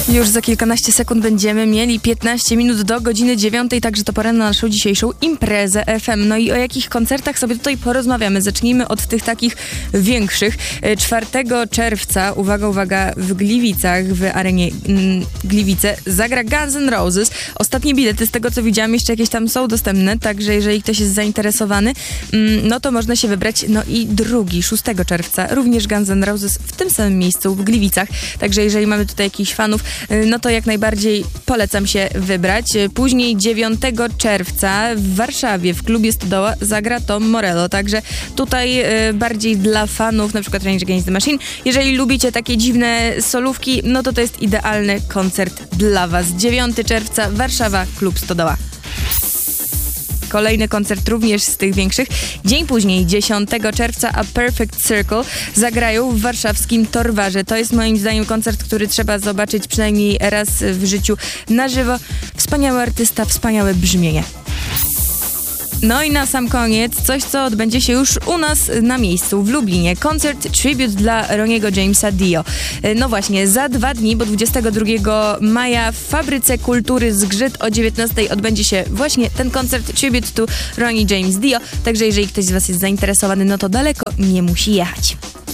Już za kilkanaście sekund będziemy mieli 15 minut do godziny 9, także to pora na naszą dzisiejszą imprezę FM. No i o jakich koncertach sobie tutaj porozmawiamy? Zacznijmy od tych takich większych. 4 czerwca, uwaga, w Gliwicach, w arenie Gliwice zagra Guns N' Roses. Ostatnie bilety, z tego co widziałam, jeszcze jakieś tam są dostępne, także jeżeli ktoś jest zainteresowany, no to można się wybrać. No i 6 czerwca, również Guns N' Roses w tym samym miejscu, w Gliwicach. Także jeżeli mamy tutaj jakichś fanów, no to jak najbardziej polecam się wybrać. Później 9 czerwca w Warszawie w klubie Stodoła zagra Tom Morello, także tutaj bardziej dla fanów, na przykład Rage Against the Machine. Jeżeli lubicie takie dziwne solówki, no to jest idealny koncert dla was. 9 czerwca Warszawa, klub Stodoła. Kolejny koncert również z tych większych. Dzień później, 10 czerwca, A Perfect Circle zagrają w warszawskim Torwarze. To jest moim zdaniem koncert, który trzeba zobaczyć przynajmniej raz w życiu na żywo. Wspaniały artysta, wspaniałe brzmienie. No i na sam koniec coś, co odbędzie się już u nas na miejscu w Lublinie. Koncert Tribute dla Roniego Jamesa Dio. No właśnie, za 2 dni, bo 22 maja w Fabryce Kultury Zgrzyt o 19 odbędzie się właśnie ten koncert Tribute to Ronnie James Dio. Także jeżeli ktoś z was jest zainteresowany, no to daleko nie musi jechać.